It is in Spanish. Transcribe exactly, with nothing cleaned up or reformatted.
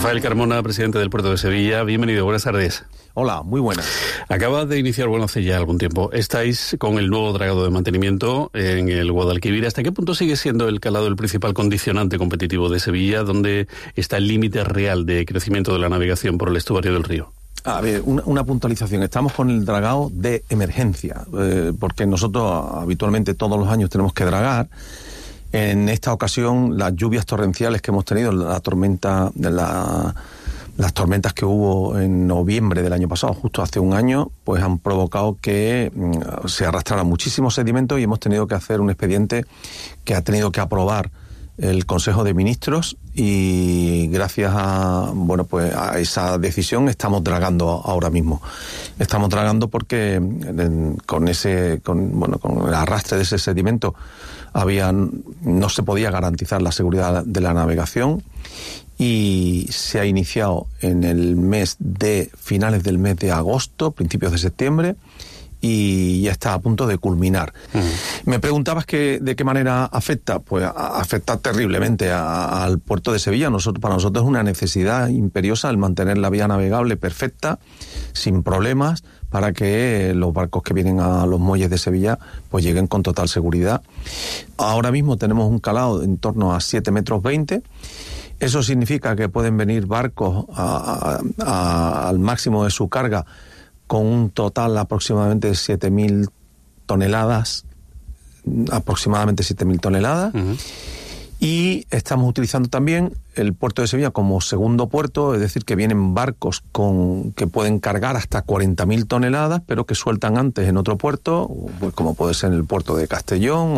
Rafael Carmona, presidente del Puerto de Sevilla, bienvenido, buenas tardes. Hola, muy buenas. Acaba de iniciar, bueno, hace ya algún tiempo, estáis con el nuevo dragado de mantenimiento en el Guadalquivir. ¿Hasta qué punto sigue siendo el calado el principal condicionante competitivo de Sevilla? ¿Dónde está el límite real de crecimiento de la navegación por el estuario del río? A ver, una, una puntualización. Estamos con el dragado de emergencia, eh, porque nosotros habitualmente todos los años tenemos que dragar. En esta ocasión, las lluvias torrenciales que hemos tenido, la tormenta, la, las tormentas que hubo en noviembre del año pasado, justo hace un año, pues han provocado que mm, se arrastrara muchísimo sedimento y hemos tenido que hacer un expediente que ha tenido que aprobar el Consejo de Ministros y gracias a bueno pues a esa decisión estamos dragando ahora mismo. Estamos dragando porque con ese con bueno con el arrastre de ese sedimento había no se podía garantizar la seguridad de la navegación y se ha iniciado en el mes de finales del mes de agosto, principios de septiembre, y ya está a punto de culminar. Uh-huh. Me preguntabas que de qué manera afecta. Pues a, afecta terriblemente a, a, al puerto de Sevilla. Nosotros, para nosotros es una necesidad imperiosa el mantener la vía navegable perfecta, sin problemas, para que los barcos que vienen a los muelles de Sevilla pues lleguen con total seguridad. Ahora mismo tenemos un calado en torno a siete metros veinte. Eso significa que pueden venir barcos a, a, a, al máximo de su carga con un total aproximadamente de siete mil toneladas, aproximadamente siete mil toneladas. Uh-huh. Y estamos utilizando también el puerto de Sevilla como segundo puerto, es decir, que vienen barcos con que pueden cargar hasta cuarenta mil toneladas, pero que sueltan antes en otro puerto, pues como puede ser en el puerto de Castellón